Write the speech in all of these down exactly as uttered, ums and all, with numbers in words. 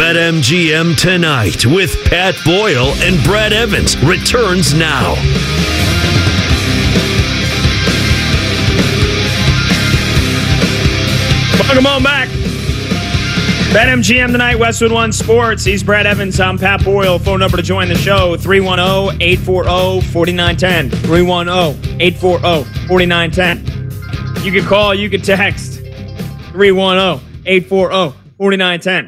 BetMGM Tonight with Pat Boyle and Brad Evans returns now. Welcome on back. BetMGM Tonight, Westwood One Sports. He's Brad Evans. I'm Pat Boyle. Phone number to join the show, three one zero, eight four zero, four nine one zero. three one zero, eight four zero, four nine one zero. You can call, you can text, three one zero, eight four zero, four nine one zero.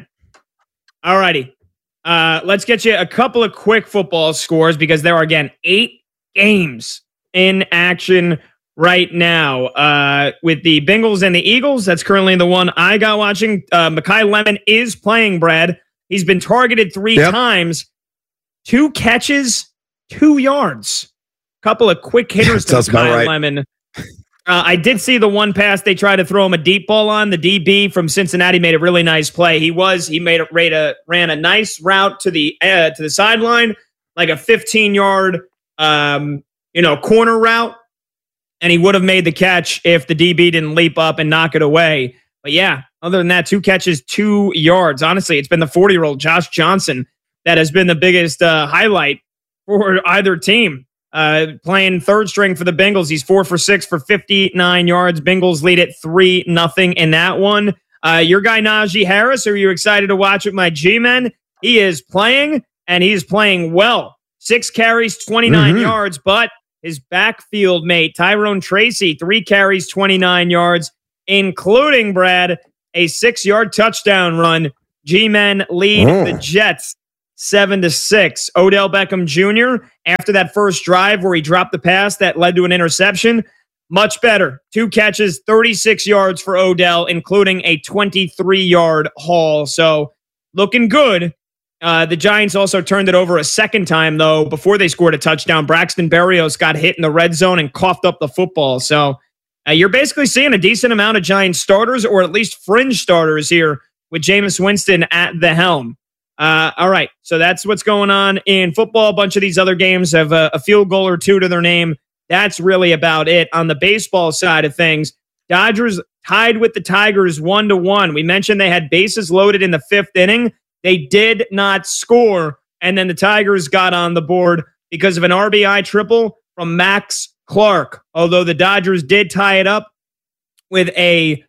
All righty. Uh, let's get you a couple of quick football scores because there are, again, eight games in action right now uh, with the Bengals and the Eagles. That's currently the one I got watching. Uh, Mekhi Lemon is playing, Brad. He's been targeted three yep. times. Two catches, two yards. Couple of quick hitters to Mekhi right. Lemon. Uh, I did see the one pass they tried to throw him a deep ball on. The D B from Cincinnati made a really nice play. He was he made a, ran a ran a nice route to the uh, to the sideline, like a fifteen yard um, you know corner route. And he would have made the catch if the D B didn't leap up and knock it away. But yeah, other than that, two catches, two yards. Honestly, it's been the forty-year-old Josh Johnson that has been the biggest uh, highlight for either team. Uh, playing third string for the Bengals. He's four for six for fifty-nine yards. Bengals lead it three nothing in that one. Uh, your guy Najee Harris, are you excited to watch with my G-Men? He is playing, and he's playing well. Six carries, twenty-nine mm-hmm. yards, but his backfield mate, Tyrone Tracy, three carries, twenty-nine yards, including, Brad, a six-yard touchdown run. G-Men lead oh. the Jets seven to six. Odell Beckham Junior, after that first drive where he dropped the pass that led to an interception, much better. Two catches, thirty-six yards for Odell, including a twenty-three yard haul. So looking good. Uh, the Giants also turned it over a second time, though, before they scored a touchdown. Braxton Berrios got hit in the red zone and coughed up the football. So uh, you're basically seeing a decent amount of Giants starters, or at least fringe starters here with Jameis Winston at the helm. Uh, all right, so that's what's going on in football. A bunch of these other games have a, a field goal or two to their name. That's really about it. On the baseball side of things, Dodgers tied with the Tigers one to one. We mentioned they had bases loaded in the fifth inning. They did not score, and then the Tigers got on the board because of an R B I triple from Max Clark, although the Dodgers did tie it up with a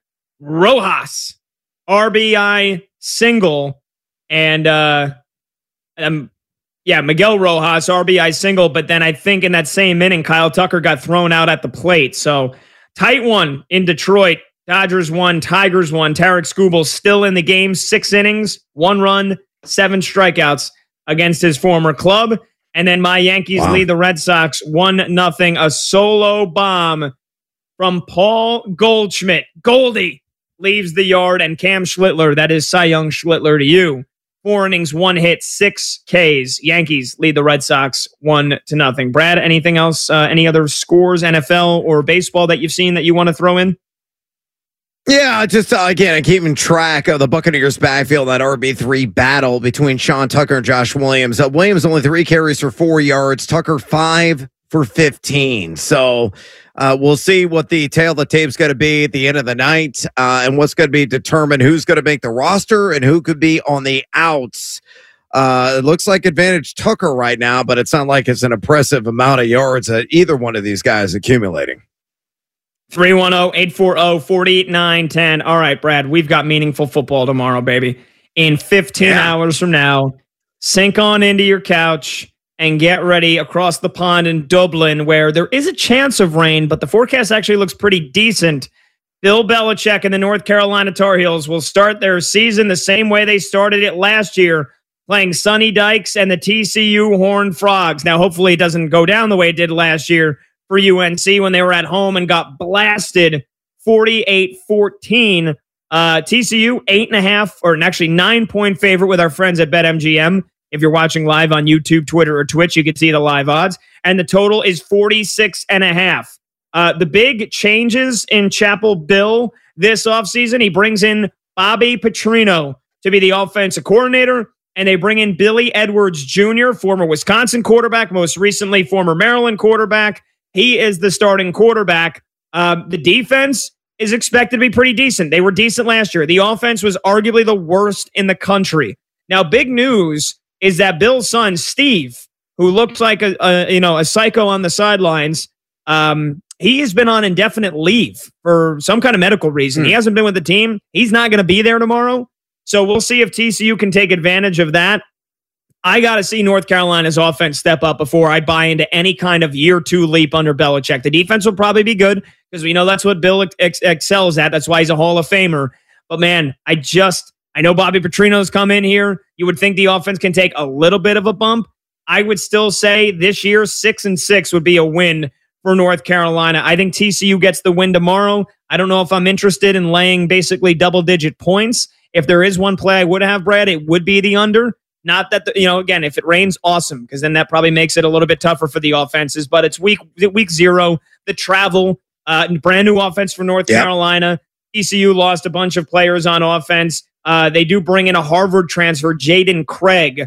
Rojas R B I single, and uh, um, yeah, Miguel Rojas R B I single, but then I think in that same inning, Kyle Tucker got thrown out at the plate. So tight one in Detroit. Dodgers won, Tigers won. Tarek Skubal still in the game, six innings, one run, seven strikeouts against his former club. And then my Yankees wow. lead the Red Sox one nothing. A solo bomb from Paul Goldschmidt. Goldie leaves the yard, and Cam Schlittler, that is Cy Young Schlittler to you. Four innings, one hit, six Ks. Yankees lead the Red Sox one to nothing. Brad, anything else? Uh, any other scores, N F L or baseball that you've seen that you want to throw in? Yeah, just uh, again, keeping track of the Buccaneers backfield, that R B three battle between Sean Tucker and Josh Williams. Uh, Williams only three carries for four yards, Tucker five for fifteen. So uh, we'll see what the tail of the tape's going to be at the end of the night, uh, and what's going to be determined who's going to make the roster and who could be on the outs. Uh, it looks like advantage Tucker right now, but it's not like it's an impressive amount of yards that either one of these guys accumulating. three one zero, eight four zero, four nine one zero. All right, Brad, we've got meaningful football tomorrow, baby. In fifteen yeah. hours from now, sink on into your couch and get ready across the pond in Dublin, where there is a chance of rain, but the forecast actually looks pretty decent. Bill Belichick and the North Carolina Tar Heels will start their season the same way they started it last year, playing Sonny Dykes and the T C U Horned Frogs. Now, hopefully it doesn't go down the way it did last year for U N C when they were at home and got blasted forty-eight fourteen. Uh, T C U, eight and a half, or actually nine-point favorite with our friends at BetMGM. If you're watching live on YouTube, Twitter, or Twitch, you can see the live odds. And the total is forty-six and a half. Uh, the big changes in Chapel Bill this offseason, he brings in Bobby Petrino to be the offensive coordinator, and they bring in Billy Edwards Junior, former Wisconsin quarterback, most recently former Maryland quarterback. He is the starting quarterback. Uh, the defense is expected to be pretty decent. They were decent last year. The offense was arguably the worst in the country. Now, big news is that Bill's son, Steve, who looks like a, a you know a psycho on the sidelines, um, he has been on indefinite leave for some kind of medical reason. Hmm. He hasn't been with the team. He's not going to be there tomorrow. So we'll see if T C U can take advantage of that. I got to see North Carolina's offense step up before I buy into any kind of year two leap under Belichick. The defense will probably be good because we know that's what Bill ex- excels at. That's why he's a Hall of Famer. But man, I just, I know Bobby Petrino's come in here. You would think the offense can take a little bit of a bump. I would still say this year, six and six would be a win for North Carolina. I think T C U gets the win tomorrow. I don't know if I'm interested in laying basically double-digit points. If there is one play I would have, Brad, it would be the under. Not that, the, you know, again, if it rains, awesome, because then that probably makes it a little bit tougher for the offenses. But it's week week zero, the travel, uh, brand new offense for North yep. Carolina. T C U lost a bunch of players on offense. Uh, they do bring in a Harvard transfer, Jaden Craig.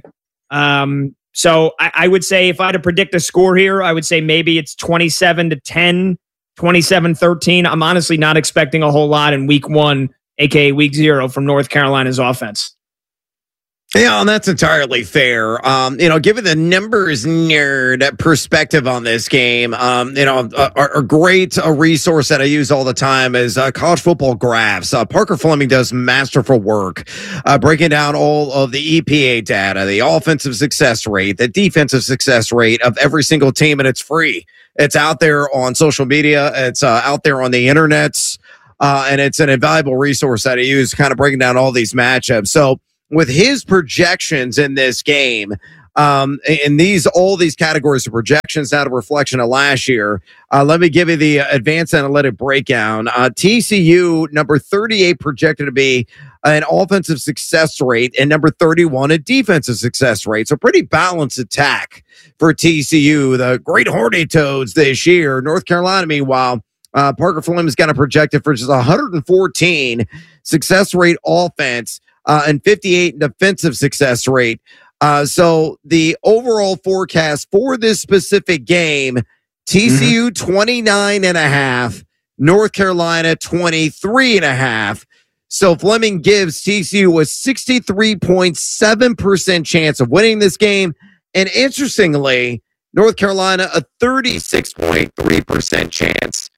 Um, so I, I would say if I had to predict a score here, I would say maybe it's twenty-seven to ten, twenty-seven thirteen. I'm honestly not expecting a whole lot in week one, a k a week zero, from North Carolina's offense. Yeah, and that's entirely fair. Um, you know, given the numbers nerd perspective on this game, um, you know, a, a great a resource that I use all the time is uh, College Football Graphs. Uh, Parker Fleming does masterful work uh, breaking down all of the E P A data, the offensive success rate, the defensive success rate of every single team, and it's free. It's out there on social media. It's uh, out there on the internet, uh, and it's an invaluable resource that I use kind of breaking down all these matchups. So, with his projections in this game, um, in these all these categories of projections, not a reflection of last year, uh, let me give you the advanced analytic breakdown. Uh, T C U, number thirty-eight, projected to be an offensive success rate, and number thirty-one, a defensive success rate. So pretty balanced attack for T C U. The Great Horny Toads this year. North Carolina, meanwhile, uh, Parker Fleming's got a projected for just one hundred fourteen success rate offense, Uh, and fifty-eight defensive success rate. Uh, so the overall forecast for this specific game, T C U mm-hmm. twenty-nine and a half, North Carolina twenty-three and a half. So Fleming gives T C U a sixty-three point seven percent chance of winning this game. And interestingly, North Carolina a thirty-six point three percent chance.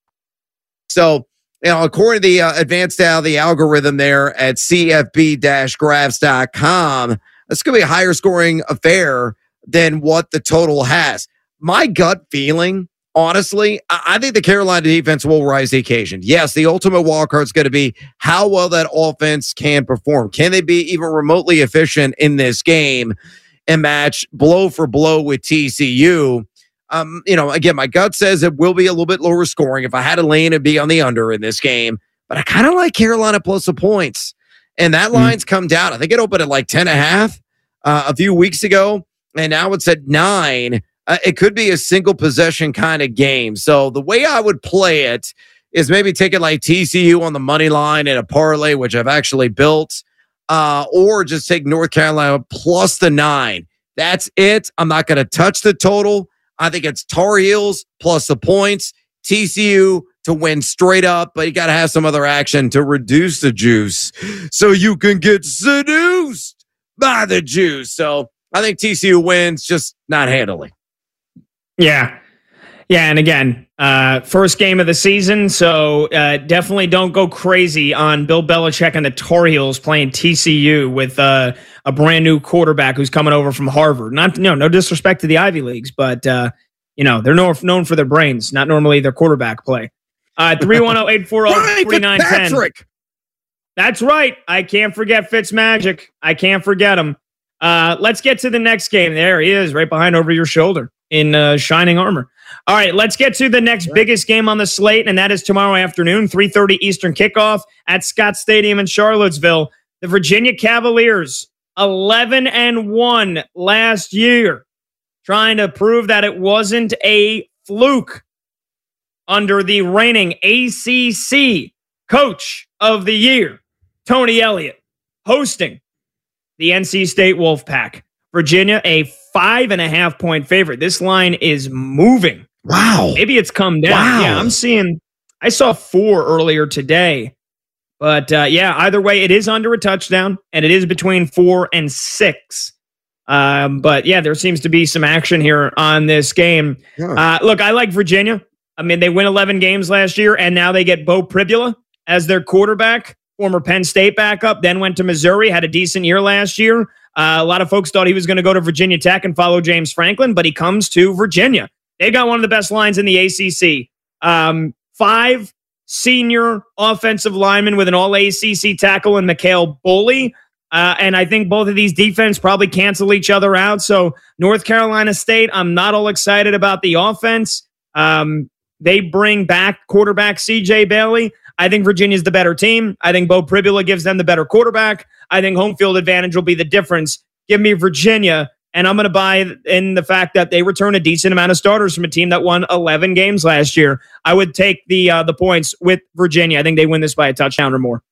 So, you know, according to the uh, advanced uh, the algorithm there at C F B graphs dot com, it's going to be a higher scoring affair than what the total has. My gut feeling, honestly, I, I think the Carolina defense will rise to the occasion. Yes, the ultimate wild card is going to be how well that offense can perform. Can they be even remotely efficient in this game and match blow for blow with T C U? Um, you know, again, my gut says it will be a little bit lower scoring. If I had to lean, it'd be on the under in this game. But I kind of like Carolina plus the points. And that line's mm. come down. I think it opened at like ten and a half uh, a few weeks ago. And now it's at nine. Uh, it could be a single possession kind of game. So the way I would play it is maybe take it like T C U on the money line in a parlay, which I've actually built, uh, or just take North Carolina plus the nine. That's it. I'm not going to touch the total. I think it's Tar Heels plus the points, T C U to win straight up, but you got to have some other action to reduce the juice so you can get seduced by the juice. So I think T C U wins, just not handily. Yeah. Yeah, and again, uh, first game of the season, so uh, definitely don't go crazy on Bill Belichick and the Tar Heels playing T C U with uh, a brand new quarterback who's coming over from Harvard. Not, no, no disrespect to the Ivy Leagues, but uh, you know they're known known for their brains, not normally their quarterback play. Uh, three one zero, eight four zero, three nine one zero. That's right. I can't forget Fitzmagic. I can't forget him. Uh, let's get to the next game. There he is, right behind over your shoulder in uh, shining armor. All right, let's get to the next biggest game on the slate, and that is tomorrow afternoon, three thirty Eastern kickoff at Scott Stadium in Charlottesville. The Virginia Cavaliers, eleven and one last year, trying to prove that it wasn't a fluke under the reigning A C C Coach of the Year, Tony Elliott, hosting the N C State Wolfpack. Virginia, a five and a half point favorite. This line is moving. Wow. Maybe it's come down. Wow. Yeah, I'm seeing, I saw four earlier today. But uh, yeah, either way, it is under a touchdown, and it is between four and six. Um, but yeah, there seems to be some action here on this game. Yeah. Uh, look, I like Virginia. I mean, they win eleven games last year, and now they get Bo Pribula as their quarterback, former Penn State backup, then went to Missouri, had a decent year last year. Uh, a lot of folks thought he was going to go to Virginia Tech and follow James Franklin, but he comes to Virginia. They've got one of the best lines in the A C C. Um, five senior offensive linemen with an all-A C C tackle and Mikhail Boley. Uh, and I think both of these defense probably cancel each other out. So North Carolina State, I'm not all excited about the offense. Um, they bring back quarterback C J Bailey. I think Virginia's the better team. I think Bo Pribula gives them the better quarterback. I think home field advantage will be the difference. Give me Virginia. And I'm going to buy in the fact that they return a decent amount of starters from a team that won eleven games last year. I would take the uh, the points with Virginia. I think they win this by a touchdown or more.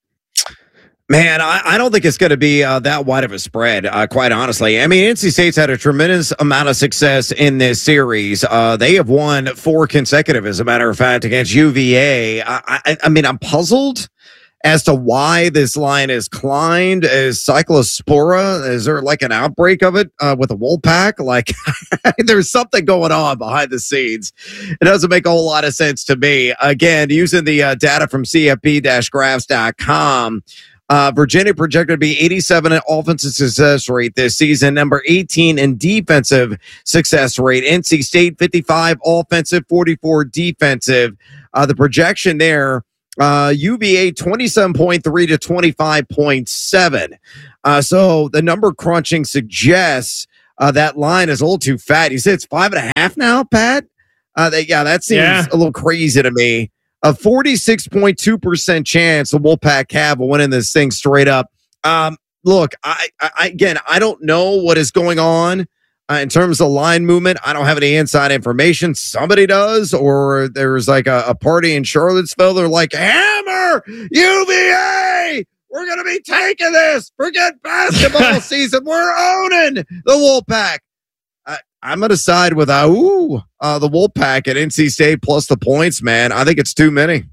Man, I, I don't think it's going to be uh, that wide of a spread, uh, quite honestly. I mean, N C State's had a tremendous amount of success in this series. Uh, they have won four consecutive, as a matter of fact, against U V A. I, I, I mean, I'm puzzled as to why this line is climbed. Is cyclospora? Is there like an outbreak of it uh, with a Wolfpack? Like, there's something going on behind the scenes. It doesn't make a whole lot of sense to me. Again, using the uh, data from C F B graphs dot com, uh, Virginia projected to be eighty-seven in offensive success rate this season, number eighteen in defensive success rate. N C State, fifty-five offensive, forty-four defensive. Uh, the projection there, Uh, U V A twenty-seven point three to twenty-five point seven. Uh, so the number crunching suggests uh, that line is a little too fat. You said it's five and a half now, Pat? Uh, they, yeah, that seems yeah. a little crazy to me. A forty-six point two percent chance the Wolfpack Cav will win this thing straight up. Um, look, I, I again, I don't know what is going on Uh, in terms of line movement. I don't have any inside information. Somebody does, or there's like a, a party in Charlottesville. They're like, hammer U V A. We're going to be taking this. Forget basketball season. We're owning the Wolfpack. I, I'm going to side with uh, ooh, uh, the Wolfpack at N C State plus the points, man. I think it's too many.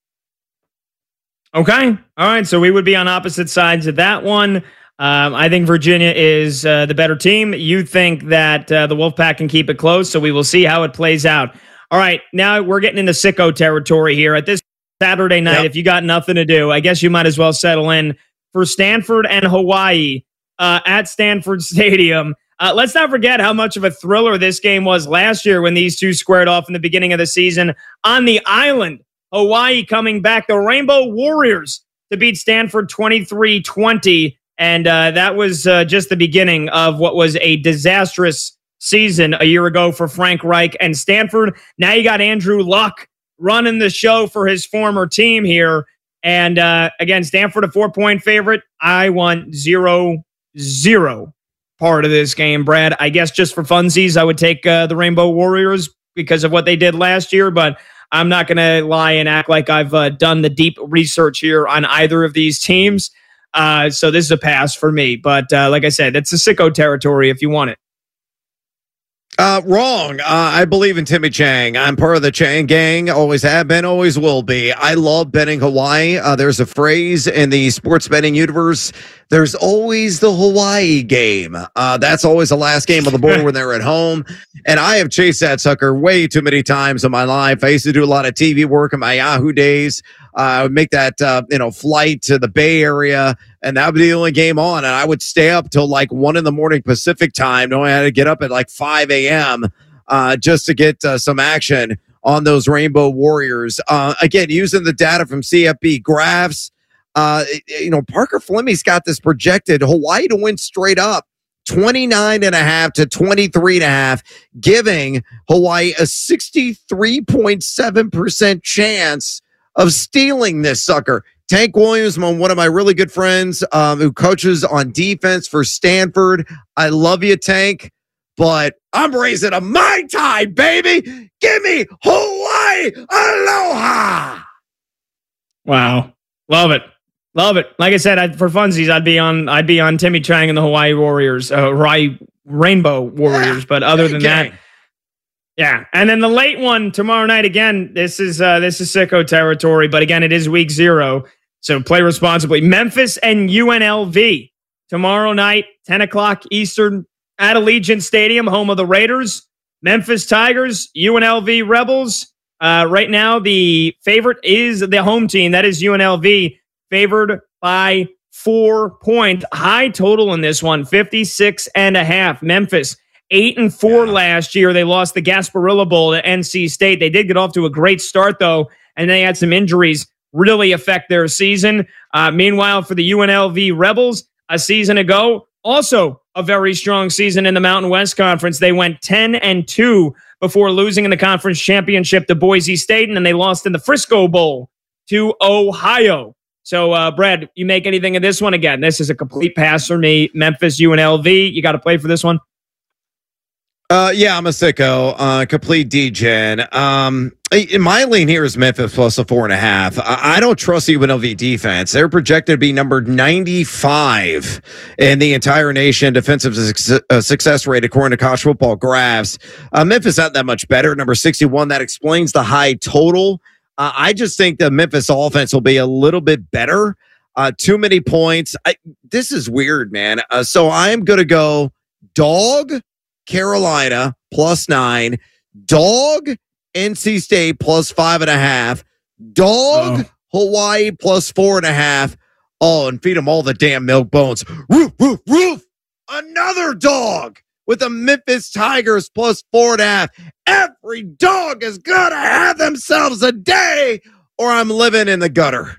Okay. All right. So we would be on opposite sides of that one. Um, I think Virginia is uh, the better team. You think that uh, the Wolfpack can keep it close, so we will see how it plays out. All right, now we're getting into sicko territory here. At this Saturday night, yep. If you got nothing to do, I guess you might as well settle in for Stanford and Hawaii uh, at Stanford Stadium. Uh, let's not forget how much of a thriller this game was last year when these two squared off in the beginning of the season on the island. Hawaii coming back, the Rainbow Warriors, to beat Stanford twenty-three twenty. And uh, that was uh, just the beginning of what was a disastrous season a year ago for Frank Reich and Stanford. Now you got Andrew Luck running the show for his former team here. And uh, again, Stanford, a four-point favorite. I want zero, zero part of this game, Brad. I guess just for funsies, I would take uh, the Rainbow Warriors because of what they did last year. But I'm not going to lie and act like I've uh, done the deep research here on either of these teams. Uh, so this is a pass for me. But uh, like I said, it's a sicko territory if you want it. Uh, wrong. Uh, I believe in Timmy Chang. I'm part of the Chang gang. Always have been, always will be. I love betting Hawaii. Uh, there's a phrase in the sports betting universe. There's always the Hawaii game. Uh, that's always the last game of the board when they're at home. And I have chased that sucker way too many times in my life. I used to do a lot of T V work in my Yahoo days. Uh, I would make that, uh, you know, flight to the Bay Area, and that would be the only game on. And I would stay up till like one in the morning Pacific time, knowing I had to get up at like five a.m. Uh, just to get uh, some action on those Rainbow Warriors. Uh, again, using the data from C F B graphs, uh, you know, Parker Fleming's got this projected Hawaii to win straight up twenty-nine and a half to twenty-three and a half, giving Hawaii a sixty-three point seven percent chance of stealing this sucker. Tank Williams, one of my really good friends um, who coaches on defense for Stanford. I love you, Tank, but I'm raising a Mai Tai, baby. Give me Hawaii. Aloha. Wow. Love it. Love it. Like I said, I, for funsies, I'd be on I'd be on Timmy Chang and the Hawaii Warriors, uh, Hawaii Rainbow Warriors. Yeah, but other than gang. that, yeah. And then the late one tomorrow night, again, this is uh, this is sicko territory, but again, it is week zero. So play responsibly. Memphis and U N L V tomorrow night, ten o'clock Eastern at Allegiant Stadium, home of the Raiders. Memphis Tigers, U N L V Rebels. Uh, right now, the favorite is the home team. That is U N L V, favored by four point. High total in this one, fifty-six and a half. Memphis, eight and four yeah. last year. They lost the Gasparilla Bowl to N C State. They did get off to a great start, though, and they had some injuries really affect their season. Uh, meanwhile, for the U N L V Rebels, a season ago, also a very strong season in the Mountain West Conference. They went ten and two before losing in the conference championship to Boise State, and then they lost in the Frisco Bowl to Ohio. So, uh, Brad, you make anything of this one? Again, this is a complete pass for me. Memphis, U N L V, you got to play for this one? Uh, yeah, I'm a sicko. Uh, complete D-gen. Um, my lean here is Memphis plus a four and a half. I, I don't trust the U N L V defense. They're projected to be number ninety-five in the entire nation defensive su- uh, success rate according to college football graphs. Uh, Memphis not that much better, number sixty-one. That explains the high total. Uh, I just think the Memphis offense will be a little bit better. Uh, too many points. I, this is weird, man. Uh, so I'm going to go dog Carolina plus nine, dog N C State plus five and a half, dog oh. Hawaii plus four and a half. Oh, and feed them all the damn milk bones. Roof, roof, roof. Another dog with the Memphis Tigers plus four and a half. Every dog is gonna have themselves a day, or I'm living in the gutter.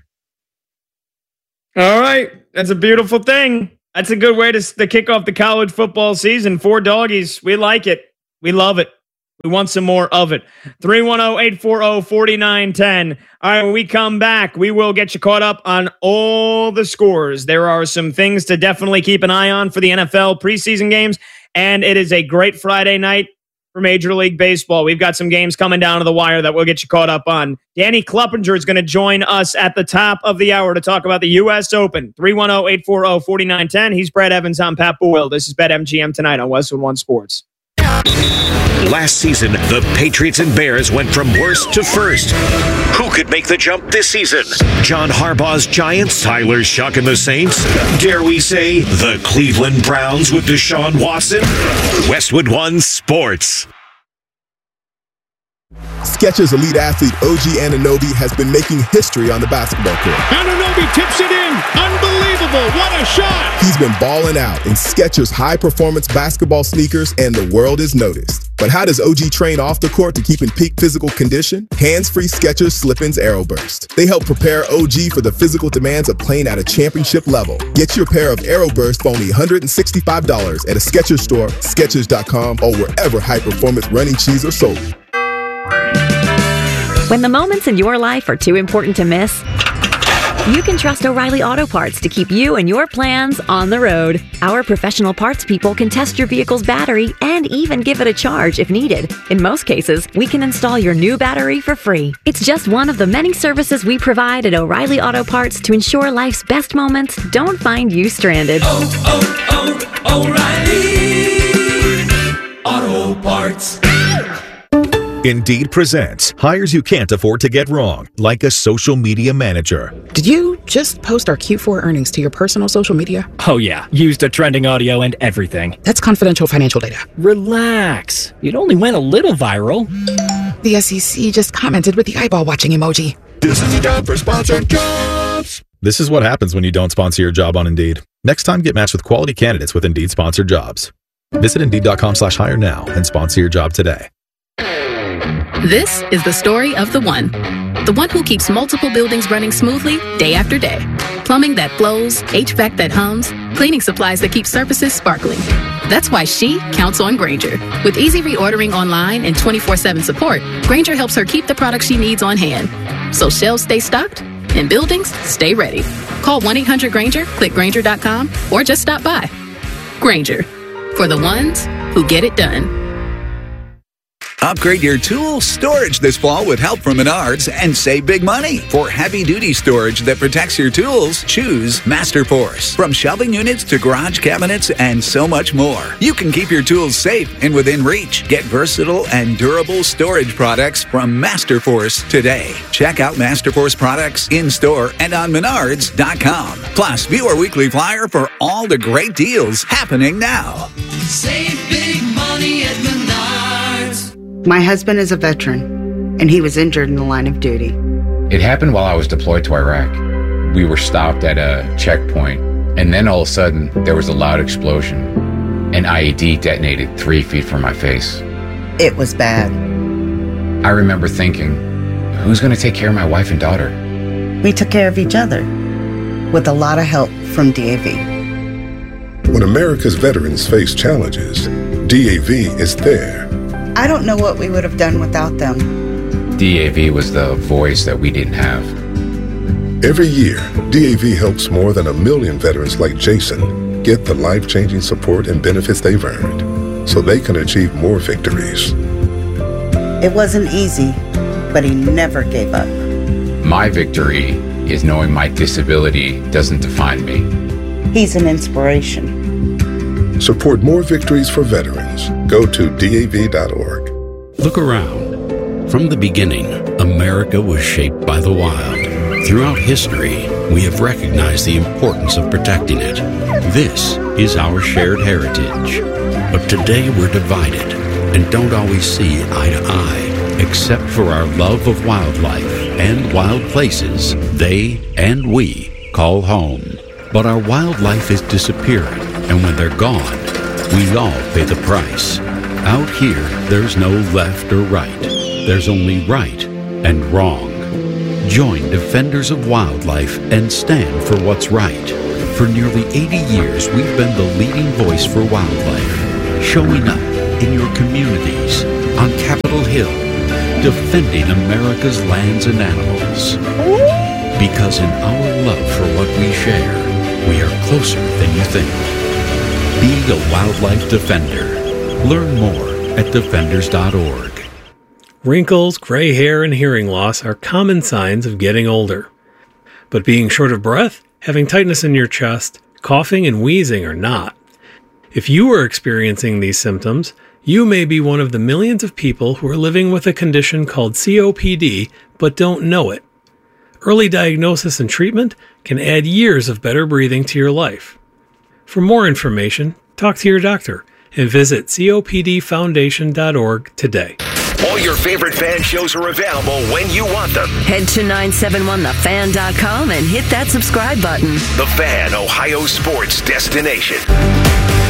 All right, that's a beautiful thing. That's a good way to, to kick off the college football season. Four doggies. We like it. We love it. We want some more of it. three one zero, eight four zero, four nine one zero. All right, when we come back, we will get you caught up on all the scores. There are some things to definitely keep an eye on for the N F L preseason games, and it is a great Friday night for Major League Baseball. We've got some games coming down to the wire that we'll get you caught up on. Danny Kluppinger is going to join us at the top of the hour to talk about the U S Open. three one zero, eight four zero, four nine one zero. He's Brad Evans. I'm Pat Boyle. This is BetMGM tonight on Westwood One Sports. Last season, the Patriots and Bears went from worst to first. Who could make the jump this season? John Harbaugh's Giants, Tyler Shuck and the Saints? Dare we say the Cleveland Browns with Deshaun Watson? Westwood One Sports. Skechers elite athlete O G Anunoby has been making history on the basketball court. Anunoby tips it in. Unbelievable. What a shot. He's been balling out in Skechers high-performance basketball sneakers, and the world is noticed. But how does O G train off the court to keep in peak physical condition? Hands-free Skechers Slip-ins Aeroburst. They help prepare O G for the physical demands of playing at a championship level. Get your pair of Aeroburst for only one hundred sixty-five dollars at a Skechers store, Skechers dot com, or wherever high-performance running shoes are sold. When the moments in your life are too important to miss, you can trust O'Reilly Auto Parts to keep you and your plans on the road. Our professional parts people can test your vehicle's battery and even give it a charge if needed. In most cases, we can install your new battery for free. It's just one of the many services we provide at O'Reilly Auto Parts to ensure life's best moments don't find you stranded. Oh, oh, oh, O'Reilly Auto Parts. Indeed presents hires you can't afford to get wrong, like a social media manager. Did you just post our Q four earnings to your personal social media? Oh yeah, used the trending audio and everything. That's confidential financial data. Relax. It only went a little viral. The S E C just commented with the eyeball watching emoji. This is the job for sponsored jobs. This is what happens when you don't sponsor your job on Indeed. Next time, get matched with quality candidates with Indeed sponsored jobs. Visit Indeed.com slash hire now and sponsor your job today. This is the story of the one. The one who keeps multiple buildings running smoothly day after day. Plumbing that flows, H V A C that hums, cleaning supplies that keep surfaces sparkling. That's why she counts on Grainger. With easy reordering online and twenty-four seven support, Grainger helps her keep the products she needs on hand. So shelves stay stocked and buildings stay ready. Call one eight hundred Grainger, click Grainger dot com, or just stop by. Grainger, for the ones who get it done. Upgrade your tool storage this fall with help from Menards and save big money. For heavy-duty storage that protects your tools, choose Masterforce. From shelving units to garage cabinets and so much more. You can keep your tools safe and within reach. Get versatile and durable storage products from Masterforce today. Check out Masterforce products in-store and on Menards dot com. Plus, view our weekly flyer for all the great deals happening now. Save big money at Menards. My husband is a veteran, and he was injured in the line of duty. It happened while I was deployed to Iraq. We were stopped at a checkpoint, and then all of a sudden, there was a loud explosion. An I E D detonated three feet from my face. It was bad. I remember thinking, who's going to take care of my wife and daughter? We took care of each other, with a lot of help from D A V. When America's veterans face challenges, D A V is there. I don't know what we would have done without them. D A V was the voice that we didn't have. Every year, D A V helps more than a million veterans like Jason get the life-changing support and benefits they've earned so they can achieve more victories. It wasn't easy, but he never gave up. My victory is knowing my disability doesn't define me. He's an inspiration. Support more victories for veterans. Go to D A V dot org. Look around. From the beginning, America was shaped by the wild. Throughout history, we have recognized the importance of protecting it. This is our shared heritage. But today we're divided and don't always see eye to eye, except for our love of wildlife and wild places they and we call home. But our wildlife is disappearing, and when they're gone, we all pay the price. Out here, there's no left or right. There's only right and wrong. Join Defenders of Wildlife and stand for what's right. For nearly eighty years, we've been the leading voice for wildlife, showing up in your communities, on Capitol Hill, defending America's lands and animals. Because in our love for what we share, we are closer than you think. Be a wildlife defender. Learn more at defenders dot org. Wrinkles, gray hair, and hearing loss are common signs of getting older. But being short of breath, having tightness in your chest, coughing, and wheezing are not. If you are experiencing these symptoms, you may be one of the millions of people who are living with a condition called C O P D but don't know it. Early diagnosis and treatment can add years of better breathing to your life. For more information, talk to your doctor and visit copd foundation dot org today. All your favorite fan shows are available when you want them. Head to nine seven one the fan dot com and hit that subscribe button. The Fan, Ohio sports destination.